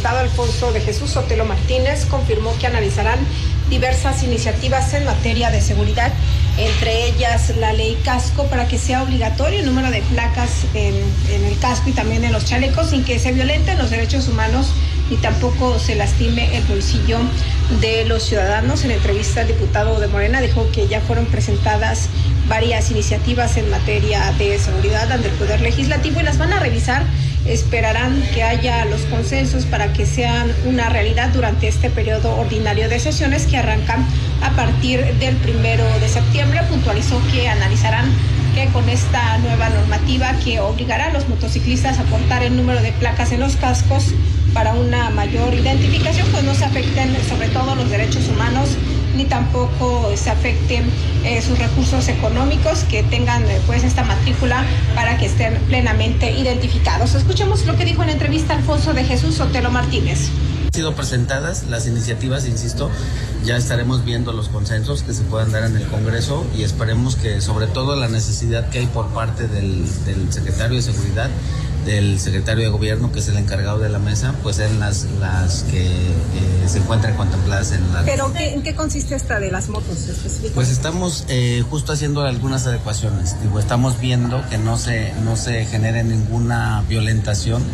Estado, Alfonso de Jesús Sotelo Martínez, confirmó que analizarán diversas iniciativas en materia de seguridad, entre ellas la ley casco, para que sea obligatorio el número de placas en el casco y también en los chalecos, sin que se violenten los derechos humanos y tampoco se lastime el bolsillo de los ciudadanos. En entrevista, el diputado de Morena dijo que ya fueron presentadas varias iniciativas en materia de seguridad ante el Poder Legislativo y las van a revisar. Esperarán que haya los consensos para que sean una realidad durante este periodo ordinario de sesiones que arrancan a partir del 1 de septiembre. Puntualizó que analizarán que con esta nueva normativa que obligará a los motociclistas a portar el número de placas en los cascos para una mayor identificación, pues no se afecten sobre todo los derechos humanos ni tampoco se afecten sus recursos económicos, que tengan pues esta matrícula para que estén plenamente identificados. Escuchemos lo que dijo en entrevista Alfonso de Jesús Sotelo Martínez. Han sido presentadas las iniciativas, insisto, ya estaremos viendo los consensos que se puedan dar en el Congreso y esperemos que sobre todo la necesidad que hay por parte del secretario de Seguridad, del secretario de Gobierno, que es el encargado de la mesa, pues sean las que se encuentran contempladas en la... ¿Pero en qué consiste esta de las motos específicamente? Pues estamos justo haciendo algunas adecuaciones. Estamos viendo que no se genere ninguna violentación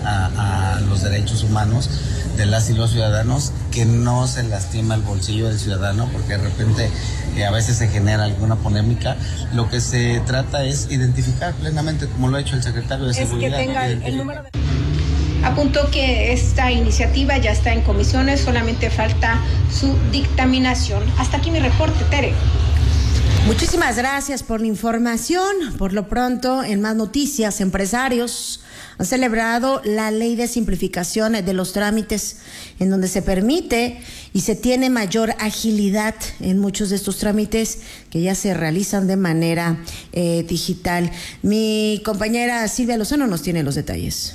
a los derechos humanos de las y los ciudadanos, que no se lastima el bolsillo del ciudadano, porque de repente a veces se genera alguna polémica. Lo que se trata es identificar plenamente, como lo ha hecho el secretario de Seguridad. Es que tenga el número de... Apuntó que esta iniciativa ya está en comisiones, solamente falta su dictaminación. Hasta aquí mi reporte, Tere. Muchísimas gracias por la información. Por lo pronto, en más noticias, empresarios han celebrado la ley de simplificación de los trámites, en donde se permite y se tiene mayor agilidad en muchos de estos trámites que ya se realizan de manera digital. Mi compañera Silvia Lozano nos tiene los detalles.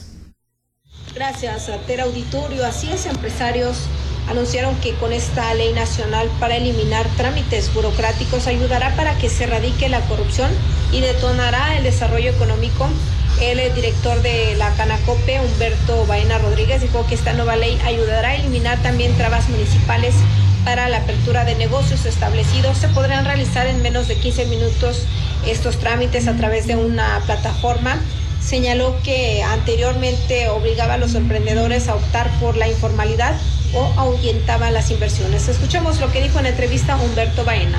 Gracias, Tere Auditorio. Así es, empresarios anunciaron que con esta ley nacional para eliminar trámites burocráticos ayudará para que se erradique la corrupción y detonará el desarrollo económico. El director de la Canacope, Humberto Baena Rodríguez, dijo que esta nueva ley ayudará a eliminar también trabas municipales para la apertura de negocios establecidos. Se podrán realizar en menos de 15 minutos estos trámites a través de una plataforma. Señaló que anteriormente obligaba a los emprendedores a optar por la informalidad o ahuyentaba las inversiones. Escuchemos lo que dijo en entrevista Humberto Baena.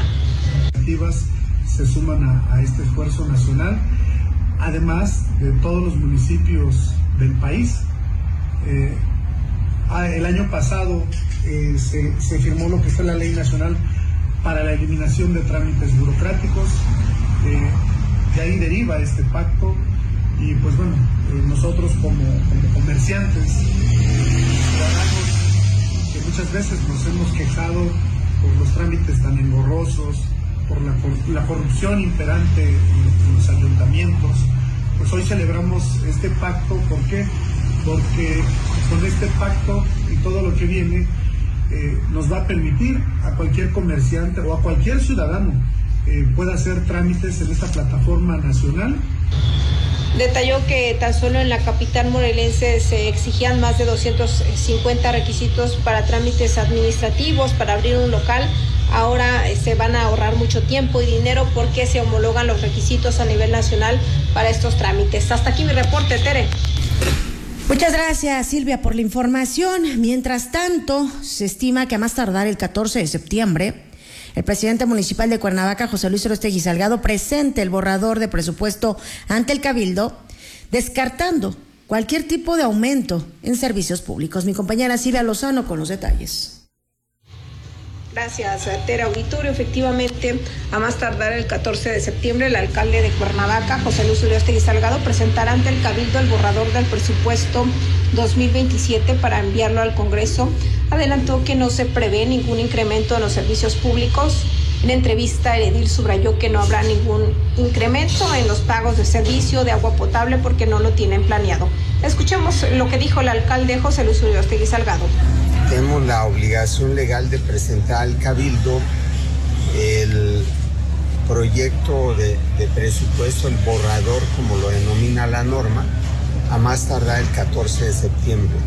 Se suman a este esfuerzo nacional, además de todos los municipios del país. El año pasado se firmó lo que fue la Ley Nacional para la eliminación de trámites burocráticos. De ahí deriva este pacto. Y pues bueno, nosotros como comerciantes, ciudadanos, que muchas veces nos hemos quejado por los trámites tan engorrosos, por la corrupción imperante en los ayuntamientos, pues hoy celebramos este pacto. ¿Por qué? Porque con este pacto y todo lo que viene nos va a permitir a cualquier comerciante o a cualquier ciudadano pueda hacer trámites en esta plataforma nacional. Detalló que tan solo en la capital morelense se exigían más de 250 requisitos para trámites administrativos, para abrir un local. Ahora se van a ahorrar mucho tiempo y dinero porque se homologan los requisitos a nivel nacional para estos trámites. Hasta aquí mi reporte, Tere. Muchas gracias, Silvia, por la información. Mientras tanto, se estima que a más tardar el 14 de septiembre, el presidente municipal de Cuernavaca, José Luis Aróstegui Salgado, presente el borrador de presupuesto ante el Cabildo, descartando cualquier tipo de aumento en servicios públicos. Mi compañera Silvia Lozano con los detalles. Gracias, Tere Auditorio. Efectivamente, a más tardar el 14 de septiembre, el alcalde de Cuernavaca, José Luis Aróstegui Salgado, presentará ante el Cabildo el borrador del presupuesto 2027 para enviarlo al Congreso. Adelantó que no se prevé ningún incremento en los servicios públicos. En entrevista, el edil subrayó que no habrá ningún incremento en los pagos de servicio de agua potable porque no lo tienen planeado. Escuchemos lo que dijo el alcalde José Luis Aróstegui Salgado. Tenemos la obligación legal de presentar al Cabildo el proyecto de presupuesto, el borrador, como lo denomina la norma, a más tardar el 14 de septiembre.